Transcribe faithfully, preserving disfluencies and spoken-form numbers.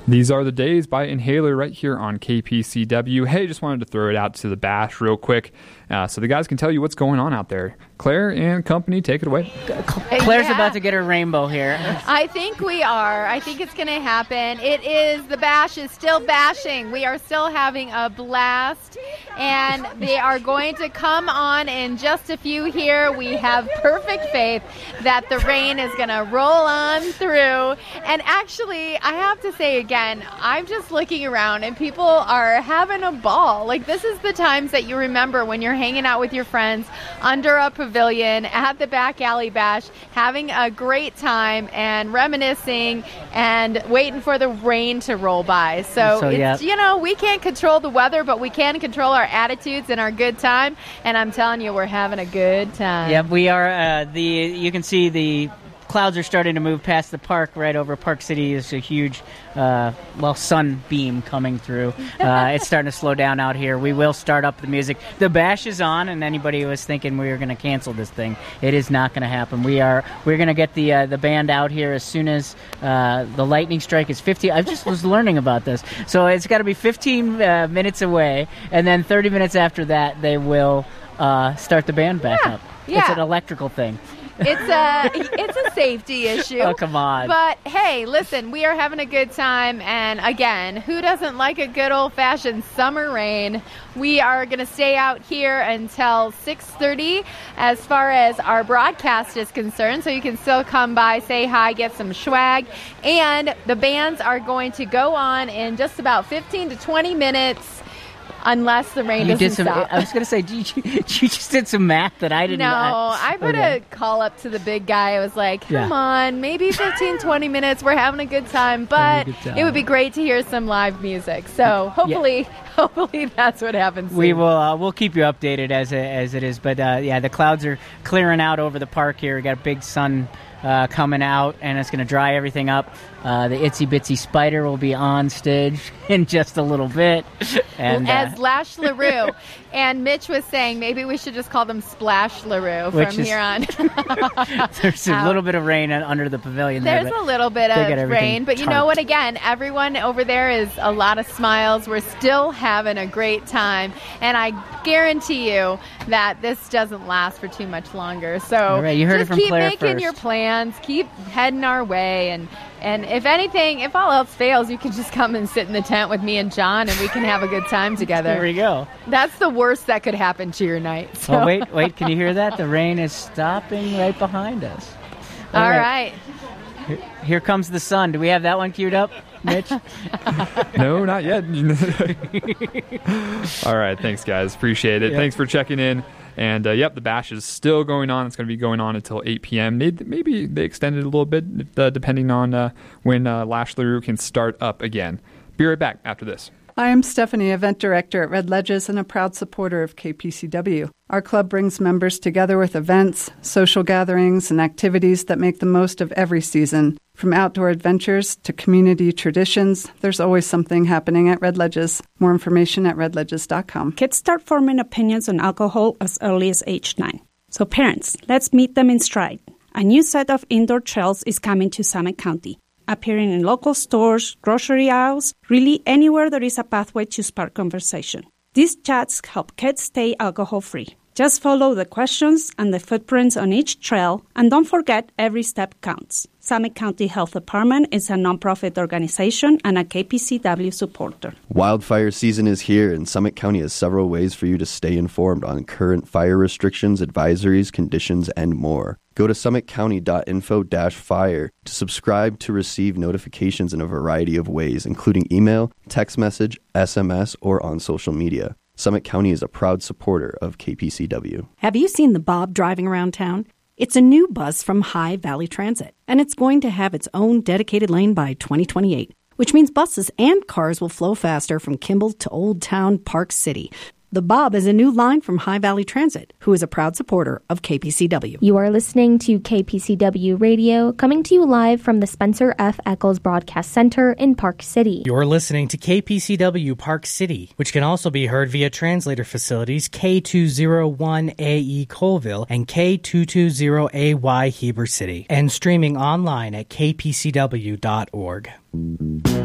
These Are the Days by Inhaler right here on K P C W. Hey, just wanted to throw it out to the bash real quick uh, so the guys can tell you what's going on out there. Claire and company, take it away. Claire's yeah. about to get her rainbow here. I think we are. I think it's going to happen. It is, the bash is still bashing. We are still having a blast, and they are going to come on in just a few here. We have perfect faith that the rain is going to roll on through. And actually, I have to say again, I'm just looking around, and people are having a ball. Like, this is the times that you remember when you're hanging out with your friends under a pavilion at the back alley bash, having a great time and reminiscing and waiting for the rain to roll by. So, So, it's, yeah. you know, we can't control the weather, but we can control our attitudes and our good time. And I'm telling you, we're having a good time. Yep, we are. Uh, the you can see the clouds are starting to move past the park. Right over Park City is a huge, uh, well, sunbeam coming through. Uh, it's starting to slow down out here. We will start up the music. The bash is on, and anybody who was thinking we were going to cancel this thing, it is not going to happen. We are. We're going to get the uh, the band out here as soon as uh, the lightning strike is fifteen. I just was learning about this, so it's got to be fifteen uh, minutes away, and then thirty minutes after that, they will uh, start the band back Yeah. up. Yeah. It's an electrical thing. It's a it's a safety issue. Oh, come on. But hey, listen, we are having a good time, and again, who doesn't like a good old-fashioned summer rain? We are going to stay out here until six thirty as far as our broadcast is concerned, so you can still come by, say hi, get some swag, and the bands are going to go on in just about fifteen to twenty minutes. Unless the rain You doesn't did some. stop. I was going to say, you, you just did some math that I didn't. No, I, I put okay. a call up to the big guy. I was like, come Yeah. on, maybe fifteen, twenty minutes. We're having a good time, but Having a good time. it would be great to hear some live music. So hopefully, hopefully that's what happens. We soon. will. Uh, we'll keep you updated as it, as it is. But uh, yeah, the clouds are clearing out over the park here. We got a big sun uh, coming out, and it's going to dry everything up. Uh, the Itsy Bitsy Spider will be on stage in just a little bit. And, As uh, Lash LaRue. And Mitch was saying maybe we should just call them Splash LaRue Which from is- here on. there's a Out. little bit of rain under the pavilion there. There's but a little bit they got of everything rain, but you know tarped. what? Again, everyone over there is a lot of smiles. We're still having a great time, and I guarantee you that this doesn't last for too much longer. So All right, you heard it just from keep Claire making first. your plans, keep heading our way, and and if anything, if all else fails, you can just come and sit in the tent with me and John, and we can have a good time together. There we go. That's the worst that could happen to your night. So. Oh, wait, wait. Can you hear that? The rain is stopping right behind us. All right. Here, here comes the sun. Do we have that one queued up, Mitch? No, not yet. All right, thanks, guys. Appreciate it. Yep. Thanks for checking in. And, uh, yep, the bash is still going on. It's going to be going on until eight p.m. Maybe, maybe they extended a little bit, uh, depending on uh, when uh, Lash LaRue can start up again. Be right back after this. Hi, I'm Stephanie, Event Director at Red Ledges and a proud supporter of K P C W. Our club brings members together with events, social gatherings, and activities that make the most of every season. From outdoor adventures to community traditions, there's always something happening at Red Ledges. More information at red ledges dot com. Kids start forming opinions on alcohol as early as age nine. So parents, let's meet them in stride. A new set of indoor trails is coming to Summit County, appearing in local stores, grocery aisles, really anywhere there is a pathway to spark conversation. These chats help kids stay alcohol-free. Just follow the questions and the footprints on each trail, and don't forget every step counts. Summit County Health Department is a nonprofit organization and a K P C W supporter. Wildfire season is here, and Summit County has several ways for you to stay informed on current fire restrictions, advisories, conditions, and more. Go to summit county dot info dash fire to subscribe to receive notifications in a variety of ways, including email, text message, S M S, or on social media. Summit County is a proud supporter of K P C W. Have you seen the Bob driving around town? It's a new bus from High Valley Transit, and it's going to have its own dedicated lane by twenty twenty-eight, which means buses and cars will flow faster from Kimball to Old Town Park City. The Bob is a new line from High Valley Transit, who is a proud supporter of K P C W. You are listening to K P C W Radio, coming to you live from the Spencer F. Eccles Broadcast Center in Park City. You're listening to K P C W Park City, which can also be heard via translator facilities K two oh one A E Colville and K two twenty A Y Heber City, and streaming online at k p c w dot org.